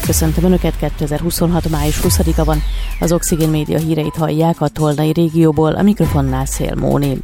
Köszöntöm Önöket, 2026. május 20-a van, az Oxigén Média híreit hallják a Tolnai régióból, a mikrofonnál Szél Móni.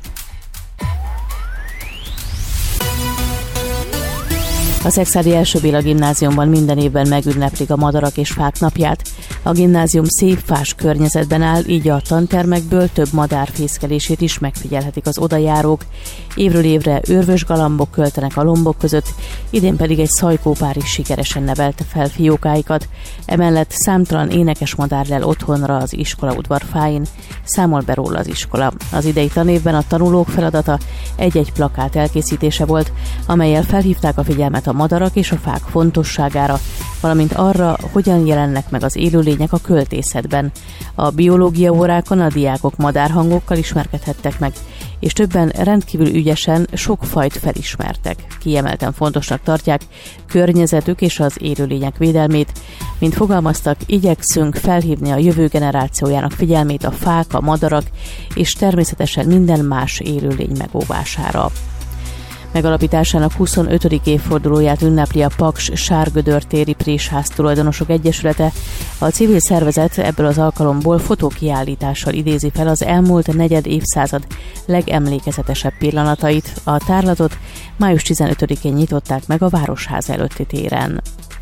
A Szekszárdi első Béla gimnáziumban minden évben megünneplik a Madarak és Fák napját. A gimnázium szép fás környezetben áll, így a tantermekből több madár fészkelését is megfigyelhetik az odajárók. Évről évre őrvös galambok költenek a lombok között, idén pedig egy szajkópár is sikeresen nevelte fel fiókáikat. Emellett számtalan énekes madár lel otthonra az iskola udvarfáin, számol be róla az iskola. Az idei tanévben a tanulók feladata egy-egy plakát elkészítése volt, amellyel felhívták a figyelmet a madarak és a fák fontosságára, valamint arra, hogyan jelennek meg az élőlények a költészetben. A biológia órákon a diákok madárhangokkal ismerkedhettek meg, és többen rendkívül ügyesen sok fajt felismertek. Kiemelten fontosnak tartják környezetük és az élőlények védelmét. Mint fogalmaztak, igyekszünk felhívni a jövő generációjának figyelmét a fák, a madarak és természetesen minden más élőlény megóvására. Megalapításának 25. évfordulóját ünnepli a Paks Sárgödör téri Présház Tulajdonosok Egyesülete. A civil szervezet ebből az alkalomból fotókiállítással idézi fel az elmúlt negyed évszázad legemlékezetesebb pillanatait. A tárlatot május 15-én nyitották meg a Városház előtti téren.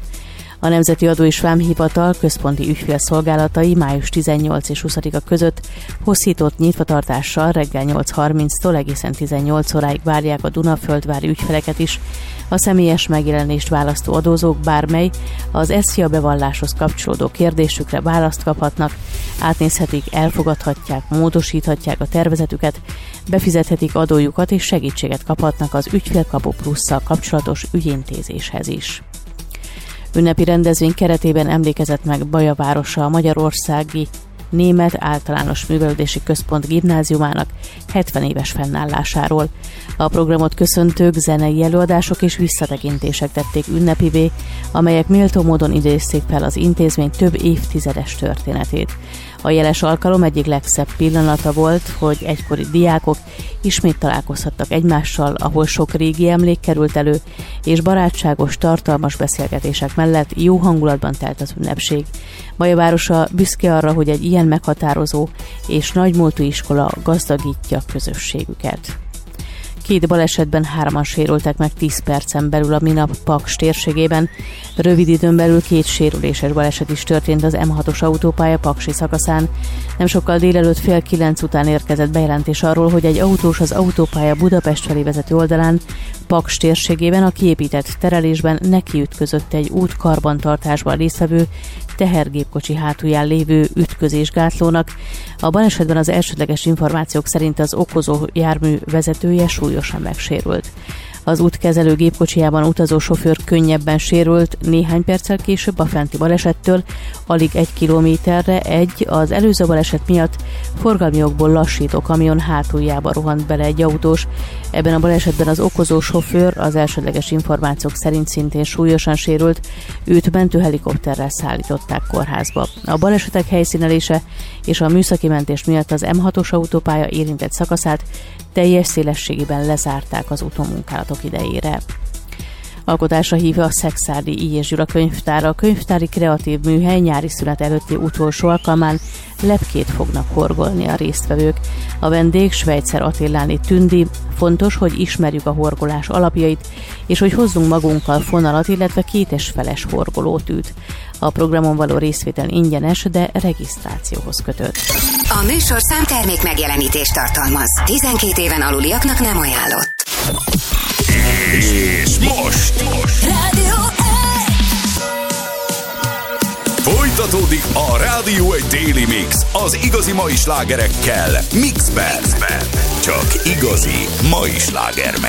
A Nemzeti Adó és Vámhivatal központi ügyfélszolgálatai május 18 és 20-a között hosszított nyitvatartással reggel 8:30-tól egészen 18 óráig várják a Dunaföldvári ügyfeleket is. A személyes megjelenést választó adózók bármely az SZIA bevalláshoz kapcsolódó kérdésükre választ kaphatnak, átnézhetik, elfogadhatják, módosíthatják a tervezetüket, befizethetik adójukat és segítséget kaphatnak az Ügyfélkapu Plusszal kapcsolatos ügyintézéshez is. Ünnepi rendezvény keretében emlékezett meg Baja városa a Magyarországi Német Általános Művelődési Központ gimnáziumának 70 éves fennállásáról. A programot köszöntők, zenei előadások és visszatekintések tették ünnepivé, amelyek méltó módon idézték fel az intézmény több évtizedes történetét. A jeles alkalom egyik legszebb pillanata volt, hogy egykori diákok ismét találkozhattak egymással, ahol sok régi emlék került elő, és barátságos, tartalmas beszélgetések mellett jó hangulatban telt az ünnepség. Baja városa büszke arra, hogy egy ilyen meghatározó és nagymúltú iskola gazdagítja közösségüket. 2 balesetben 3-an sérültek meg 10 percen belül a minap Paks térségében. Rövid időn belül 2 sérüléses baleset is történt az M6-os autópálya paksi szakaszán. Nem sokkal délelőtt 8:30 után érkezett bejelentés arról, hogy egy autós az autópálya Budapest felé vezető oldalán Paks térségében a kiépített terelésben nekiütközött egy útkarbantartásban résztvevő tehergépkocsi hátulján lévő ütközésgátlónak. A balesetben az elsődleges információk szerint az okozó jármű vezetője súlyosan megsérült. Az útkezelő gépkocsijában utazó sofőr könnyebben sérült, néhány perccel később a fenti balesettől alig 1 kilométerre az előző baleset miatt forgalmi okból lassító kamion hátuljába rohant bele egy autós. Ebben a balesetben az okozó sofőr az elsődleges információk szerint szintén súlyosan sérült, őt mentőhelikopterrel szállították kórházba. A balesetek helyszínelése és a műszaki mentés miatt az M6-os autópálya érintett szakaszát teljes szélességében lezárták az utómunkálatok idejére. Alkotásra hívja a Szekszárdi I. és Gyula könyvtár. A könyvtári kreatív műhely nyári szünet előtti utolsó alkalmán lepkét fognak horgolni a résztvevők. A vendég Svejtszer Attiláné Tündi. Fontos, hogy ismerjük a horgolás alapjait, és hogy hozzunk magunkkal fonalat, illetve 2 feles horgolótűt. A programon való részvétel ingyenes, de regisztrációhoz kötött. A műsorszám termék megjelenítést tartalmaz. 12 éven aluliaknak nem ajánlott. És most Rádió 1! folytatódik a Rádió 1 Daily Mix az igazi mai slágerekkel Mixben. Csak igazi mai slágermix.